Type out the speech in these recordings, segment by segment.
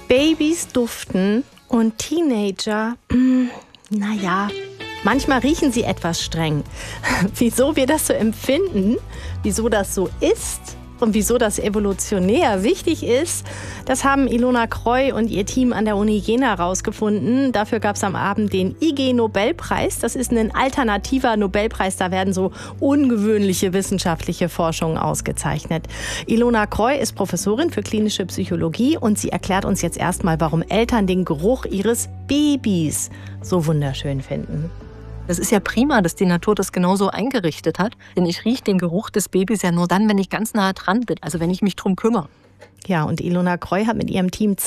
Babys duften und Teenager, naja, manchmal riechen sie etwas streng. Wieso wir das so empfinden, wieso das so ist und wieso das evolutionär wichtig ist, das haben Ilona Kreu und ihr Team an der Uni Jena herausgefunden. Dafür gab es am Abend den IG-Nobelpreis. Das ist ein alternativer Nobelpreis. Da werden so ungewöhnliche wissenschaftliche Forschungen ausgezeichnet. Ilona Kreu ist Professorin für klinische Psychologie und sie erklärt uns jetzt erstmal, warum Eltern den Geruch ihres Babys so wunderschön finden. Das ist ja prima, dass die Natur das genauso eingerichtet hat. Denn ich rieche den Geruch des Babys ja nur dann, wenn ich ganz nah dran bin. Also wenn ich mich drum kümmere. Ja, und Ilona Kreu hat mit ihrem Team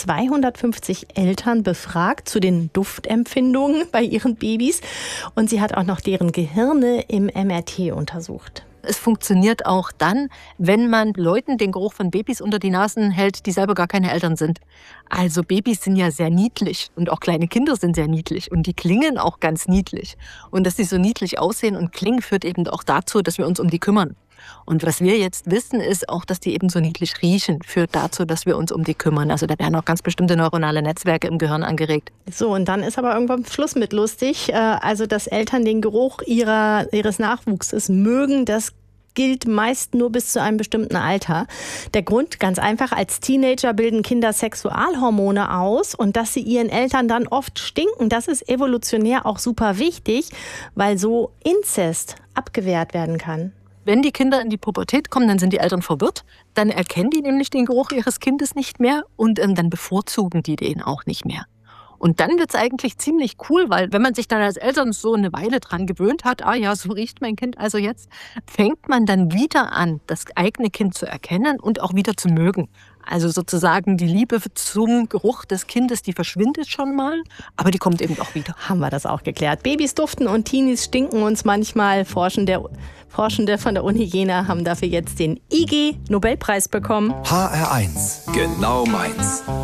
250 Eltern befragt zu den Duftempfindungen bei ihren Babys. Und sie hat auch noch deren Gehirne im MRT untersucht. Es funktioniert auch dann, wenn man Leuten den Geruch von Babys unter die Nasen hält, die selber gar keine Eltern sind. Also Babys sind ja sehr niedlich und auch kleine Kinder sind sehr niedlich und die klingen auch ganz niedlich. Und dass sie so niedlich aussehen und klingen, führt eben auch dazu, dass wir uns um die kümmern. Und was wir jetzt wissen, ist auch, dass die eben so niedlich riechen, führt dazu, dass wir uns um die kümmern. Also da werden auch ganz bestimmte neuronale Netzwerke im Gehirn angeregt. So, und dann ist aber irgendwann Schluss mit lustig. Also, dass Eltern den Geruch ihres Nachwuchses mögen, das gilt meist nur bis zu einem bestimmten Alter. Der Grund, ganz einfach, als Teenager bilden Kinder Sexualhormone aus und dass sie ihren Eltern dann oft stinken, das ist evolutionär auch super wichtig, weil so Inzest abgewehrt werden kann. Wenn die Kinder in die Pubertät kommen, dann sind die Eltern verwirrt. Dann erkennen die nämlich den Geruch ihres Kindes nicht mehr und dann bevorzugen die den auch nicht mehr. Und dann wird's eigentlich ziemlich cool, weil wenn man sich dann als Eltern so eine Weile dran gewöhnt hat, so riecht mein Kind also jetzt, fängt man dann wieder an, das eigene Kind zu erkennen und auch wieder zu mögen. Also sozusagen die Liebe zum Geruch des Kindes, die verschwindet schon mal, aber die kommt eben auch wieder. Haben wir das auch geklärt. Babys duften und Teenies stinken uns manchmal. Forschende von der Uni Jena haben dafür jetzt den IG-Nobelpreis bekommen. HR1, genau meins.